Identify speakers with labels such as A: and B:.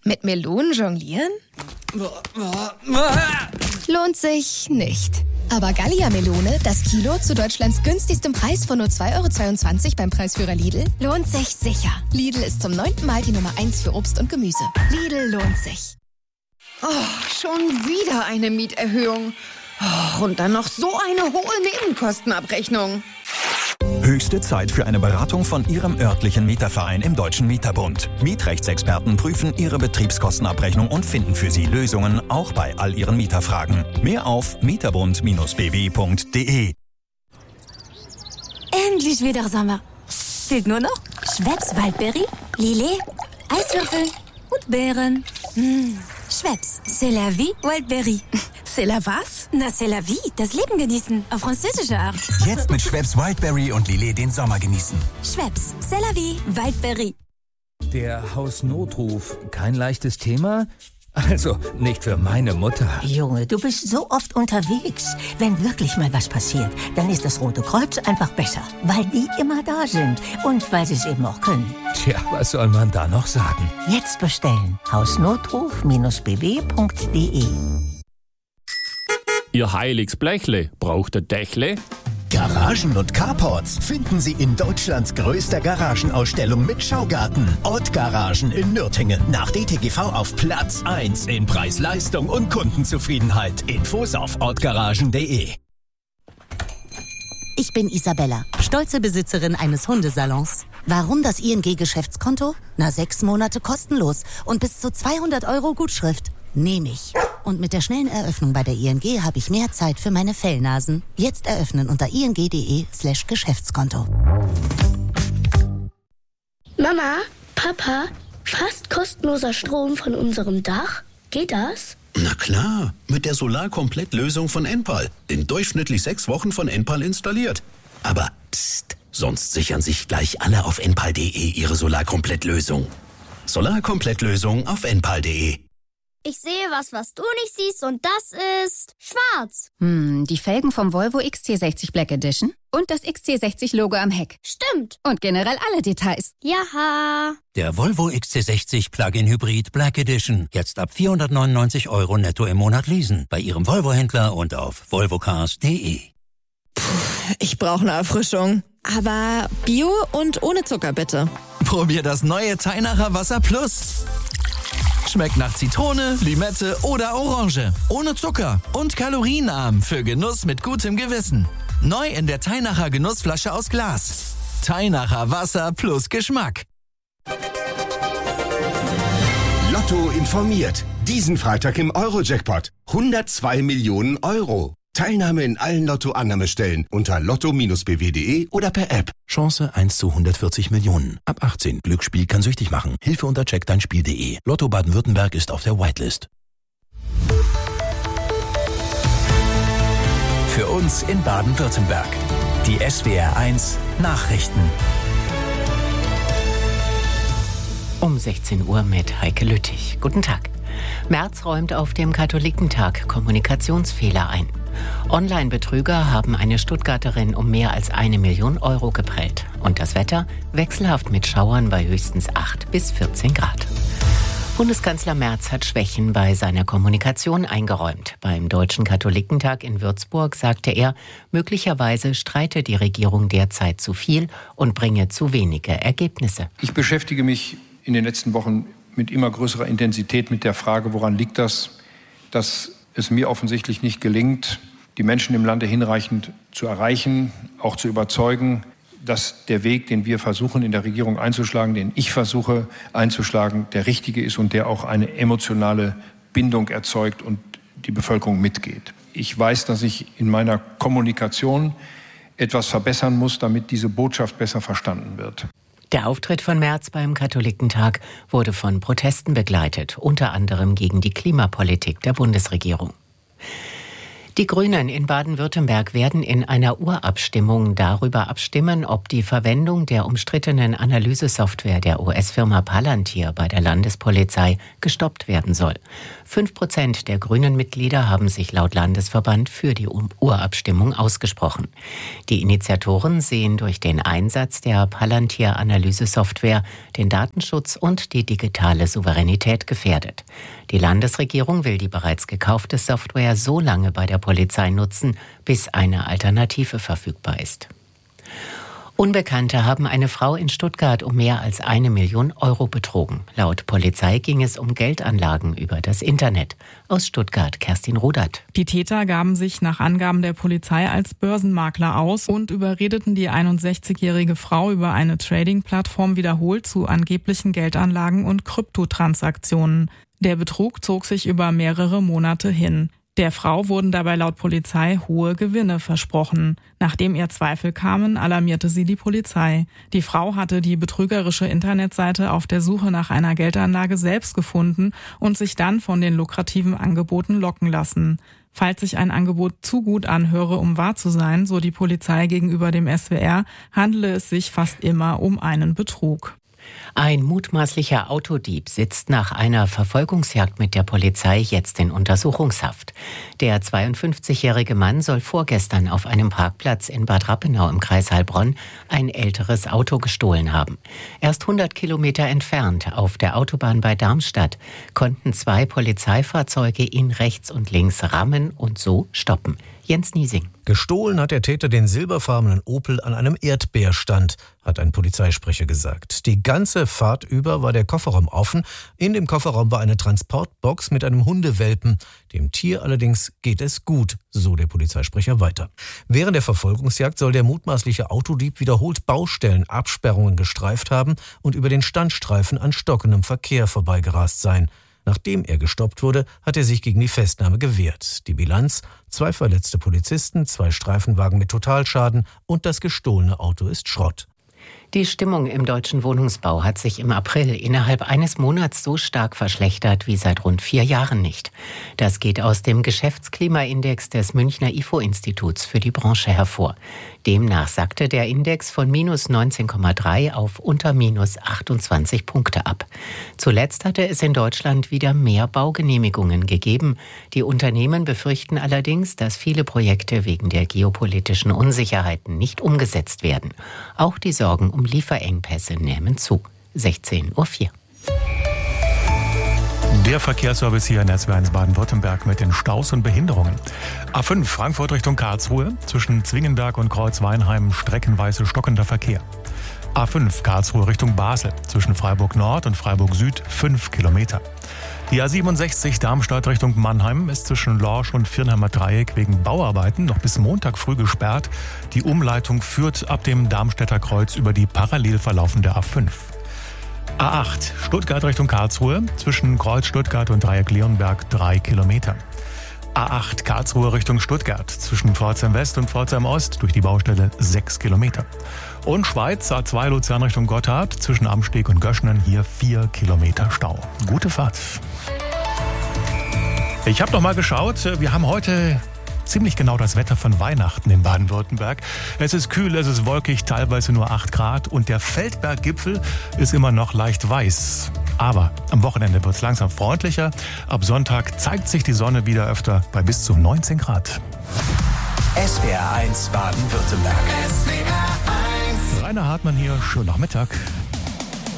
A: Mit Melonen jonglieren? Lohnt sich nicht. Aber Gallia-Melone, das Kilo zu Deutschlands günstigstem Preis von nur 2,22 € beim Preisführer Lidl, lohnt sich sicher. Lidl ist zum 9. Mal die Nummer 1 für Obst und Gemüse. Lidl lohnt sich.
B: Oh, schon wieder eine Mieterhöhung. Oh, und dann noch so eine hohe Nebenkostenabrechnung.
C: Höchste Zeit für eine Beratung von Ihrem örtlichen Mieterverein im Deutschen Mieterbund. Mietrechtsexperten prüfen Ihre Betriebskostenabrechnung und finden für Sie Lösungen, auch bei all Ihren Mieterfragen. Mehr auf mieterbund-bw.de.
D: Endlich wieder Sommer. Fehlt nur noch Schweppes Waldberry, Lillet, Eiswürfel und Beeren. Schweppes, c'est la vie, Wildberry.
E: C'est la was?
D: Na, c'est la vie, das Leben genießen, auf französische Art.
F: Jetzt mit Schweppes Wildberry und Lillet den Sommer genießen.
D: Schweppes, c'est la vie, Wildberry.
G: Der Hausnotruf, kein leichtes Thema? Also, nicht für meine Mutter.
H: Junge, du bist so oft unterwegs. Wenn wirklich mal was passiert, dann ist das Rote Kreuz einfach besser. Weil die immer da sind und weil sie es eben auch können.
G: Tja, was soll man da noch sagen?
H: Jetzt bestellen. Hausnotruf-bw.de.
I: Ihr heiliges Blechle, braucht ihr Dächle?
J: Garagen und Carports finden Sie in Deutschlands größter Garagenausstellung mit Schaugarten. Ortgaragen in Nürtingen. Nach DTGV auf Platz 1 in Preis-Leistung und Kundenzufriedenheit. Infos auf ortgaragen.de.
K: Ich bin Isabella, stolze Besitzerin eines Hundesalons. Warum das ING-Geschäftskonto? 6 Monate kostenlos und bis zu 200 € Gutschrift. Nehme ich. Und mit der schnellen Eröffnung bei der ING habe ich mehr Zeit für meine Fellnasen. Jetzt eröffnen unter ing.de/Geschäftskonto.
L: Mama, Papa, fast kostenloser Strom von unserem Dach? Geht das?
M: Na klar, mit der Solarkomplett-Lösung von Enpal. In durchschnittlich 6 Wochen von Enpal installiert. Aber psst, sonst sichern sich gleich alle auf enpal.de ihre Solarkomplett-Lösung. Solarkomplett-Lösung auf enpal.de.
N: Ich sehe was du nicht siehst und das ist schwarz.
O: Die Felgen vom Volvo XC60 Black Edition und das XC60-Logo am Heck.
N: Stimmt.
O: Und generell alle Details.
N: Jaha.
F: Der Volvo XC60 Plug-in Hybrid Black Edition. Jetzt ab 499 € netto im Monat leasen. Bei Ihrem Volvo-Händler und auf volvocars.de.
B: Ich brauche eine Erfrischung. Aber Bio und ohne Zucker bitte.
P: Probier das neue Teinacher Wasser Plus. Schmeckt nach Zitrone, Limette oder Orange. Ohne Zucker und kalorienarm für Genuss mit gutem Gewissen. Neu in der Teinacher Genussflasche aus Glas. Teinacher Wasser plus Geschmack.
Q: Lotto informiert. Diesen Freitag im Euro-Jackpot. 102 Millionen €. Teilnahme in allen Lotto-Annahmestellen unter lotto-bw.de oder per App.
R: Chance 1 zu 140 Millionen. Ab 18. Glücksspiel kann süchtig machen. Hilfe unter checkdeinspiel.de. Lotto Baden-Württemberg ist auf der Whitelist.
F: Für uns in Baden-Württemberg. Die SWR1 Nachrichten.
S: Um 16 Uhr mit Heike Lüttich. Guten Tag. Merz räumt auf dem Katholikentag Kommunikationsfehler ein. Online-Betrüger haben eine Stuttgarterin um mehr als 1 Million € geprellt. Und das Wetter wechselhaft mit Schauern bei höchstens 8 bis 14 Grad. Bundeskanzler Merz hat Schwächen bei seiner Kommunikation eingeräumt. Beim Deutschen Katholikentag in Würzburg sagte er, möglicherweise streite die Regierung derzeit zu viel und bringe zu wenige Ergebnisse.
T: Ich beschäftige mich in den letzten Wochen mit immer größerer Intensität mit der Frage, woran liegt das, dass es mir offensichtlich nicht gelingt, die Menschen im Lande hinreichend zu erreichen, auch zu überzeugen, dass der Weg, den wir versuchen in der Regierung einzuschlagen, den ich versuche einzuschlagen, der richtige ist und der auch eine emotionale Bindung erzeugt und die Bevölkerung mitgeht. Ich weiß, dass ich in meiner Kommunikation etwas verbessern muss, damit diese Botschaft besser verstanden wird.
S: Der Auftritt von Merz beim Katholikentag wurde von Protesten begleitet, unter anderem gegen die Klimapolitik der Bundesregierung. Die Grünen in Baden-Württemberg werden in einer Urabstimmung darüber abstimmen, ob die Verwendung der umstrittenen Analysesoftware der US-Firma Palantir bei der Landespolizei gestoppt werden soll. 5% der Grünen-Mitglieder haben sich laut Landesverband für die Urabstimmung ausgesprochen. Die Initiatoren sehen durch den Einsatz der Palantir-Analysesoftware den Datenschutz und die digitale Souveränität gefährdet. Die Landesregierung will die bereits gekaufte Software so lange bei der Polizei nutzen, bis eine Alternative verfügbar ist. Unbekannte haben eine Frau in Stuttgart um mehr als 1 Million Euro betrogen. Laut Polizei ging es um Geldanlagen über das Internet. Aus Stuttgart, Kerstin Rudert.
E: Die Täter gaben sich nach Angaben der Polizei als Börsenmakler aus und überredeten die 61-jährige Frau über eine Trading-Plattform wiederholt zu angeblichen Geldanlagen und Kryptotransaktionen. Der Betrug zog sich über mehrere Monate hin. Der Frau wurden dabei laut Polizei hohe Gewinne versprochen. Nachdem ihr Zweifel kamen, alarmierte sie die Polizei. Die Frau hatte die betrügerische Internetseite auf der Suche nach einer Geldanlage selbst gefunden und sich dann von den lukrativen Angeboten locken lassen. Falls sich ein Angebot zu gut anhöre, um wahr zu sein, so die Polizei gegenüber dem SWR, handele es sich fast immer um einen Betrug.
S: Ein mutmaßlicher Autodieb sitzt nach einer Verfolgungsjagd mit der Polizei jetzt in Untersuchungshaft. Der 52-jährige Mann soll vorgestern auf einem Parkplatz in Bad Rappenau im Kreis Heilbronn ein älteres Auto gestohlen haben. Erst 100 Kilometer entfernt, auf der Autobahn bei Darmstadt, konnten 2 Polizeifahrzeuge ihn rechts und links rammen und so stoppen. Jens Niesing.
U: Gestohlen hat der Täter den silberfarbenen Opel an einem Erdbeerstand, hat ein Polizeisprecher gesagt. Die ganze Fahrt über war der Kofferraum offen. In dem Kofferraum war eine Transportbox mit einem Hundewelpen. Dem Tier allerdings geht es gut, so der Polizeisprecher weiter. Während der Verfolgungsjagd soll der mutmaßliche Autodieb wiederholt Baustellen, Absperrungen gestreift haben und über den Standstreifen an stockendem Verkehr vorbeigerast sein. Nachdem er gestoppt wurde, hat er sich gegen die Festnahme gewehrt. Die Bilanz: 2 verletzte Polizisten, 2 Streifenwagen mit Totalschaden und das gestohlene Auto ist Schrott.
S: Die Stimmung im deutschen Wohnungsbau hat sich im April innerhalb eines Monats so stark verschlechtert wie seit rund 4 Jahren nicht. Das geht aus dem Geschäftsklimaindex des Münchner IFO-Instituts für die Branche hervor. Demnach sackte der Index von minus 19,3 auf unter minus 28 Punkte ab. Zuletzt hatte es in Deutschland wieder mehr Baugenehmigungen gegeben. Die Unternehmen befürchten allerdings, dass viele Projekte wegen der geopolitischen Unsicherheiten nicht umgesetzt werden. Auch die Sorgen um Lieferengpässe nehmen zu. 16:04 Uhr.
V: Der Verkehrsservice hier in SW1 Baden-Württemberg mit den Staus und Behinderungen. A5 Frankfurt Richtung Karlsruhe, zwischen Zwingenberg und Kreuzweinheim streckenweise stockender Verkehr. A5 Karlsruhe Richtung Basel, zwischen Freiburg Nord und Freiburg Süd 5 Kilometer. Die A67 Darmstadt Richtung Mannheim ist zwischen Lorsch und Viernheimer Dreieck wegen Bauarbeiten noch bis Montag früh gesperrt. Die Umleitung führt ab dem Darmstädter Kreuz über die parallel verlaufende A5. A8 Stuttgart Richtung Karlsruhe, zwischen Kreuz Stuttgart und Dreieck Leonberg 3 Kilometer. A8 Karlsruhe Richtung Stuttgart, zwischen Pforzheim West und Pforzheim Ost durch die Baustelle 6 Kilometer. Und Schweiz A2 Luzern Richtung Gotthard, zwischen Amsteg und Göschenen hier 4 Kilometer Stau. Gute Fahrt. Ich habe noch mal geschaut, wir haben heute ziemlich genau das Wetter von Weihnachten in Baden-Württemberg. Es ist kühl, es ist wolkig, teilweise nur 8 Grad und der Feldberggipfel ist immer noch leicht weiß. Aber am Wochenende wird es langsam freundlicher. Ab Sonntag zeigt sich die Sonne wieder öfter bei bis zu 19 Grad.
J: SWR1 Baden-Württemberg.
V: Rainer Hartmann hier, schönen Nachmittag.